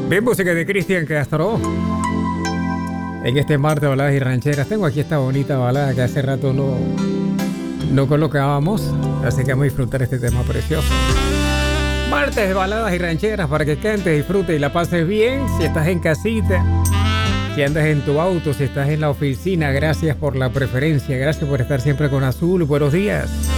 Bien, música de Cristian Castro. En este martes de baladas y rancheras tengo aquí esta bonita balada que hace rato no colocábamos, así que vamos a disfrutar este tema precioso. Martes de baladas y rancheras para que cantes, disfrutes y la pases bien. Si estás en casita, si andas en tu auto, si estás en la oficina, gracias por la preferencia, gracias por estar siempre con Azul. Buenos días.